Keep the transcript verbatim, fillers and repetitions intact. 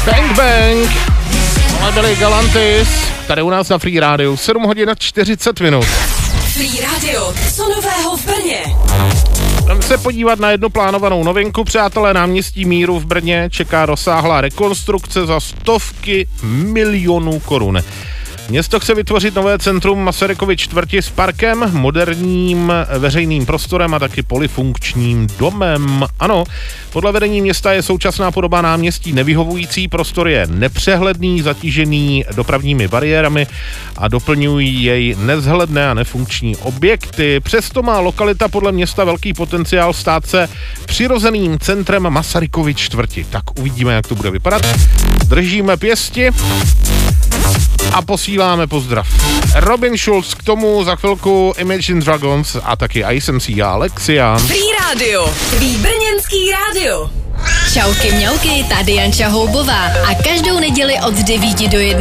Bang Bang. Tohle byli Galantis. Tady u nás na Free Radio. sedm hodin a čtyřicet minut. Free Radio. Co nového v Brně? Jdeme se podívat na jednu plánovanou novinku. Přátelé, náměstí Míru v Brně čeká rozsáhlá rekonstrukce za stovky milionů korun. Město chce vytvořit nové centrum Masarykovy čtvrti s parkem, moderním veřejným prostorem a taky polifunkčním domem. Ano, podle vedení města je současná podoba náměstí nevyhovující, prostor je nepřehledný, zatížený dopravními bariérami a doplňují jej nevzhledné a nefunkční objekty. Přesto má lokalita podle města velký potenciál stát se přirozeným centrem Masarykovy čtvrti. Tak uvidíme, jak to bude vypadat. Držíme pěsti a posíláme pozdrav. Robin Schulz, k tomu za chvilku Imagine Dragons a taky Ice M C a Alexia. Free Radio, tvý brněnský rádio. Čauky mňauky, tady Janča Houbová a každou neděli od devíti do jedné